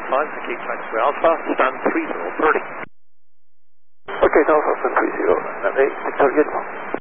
thank you, thanks for Alpha, stand 30, birdie. Okay, Alpha, stand 30, Victor Gilmore.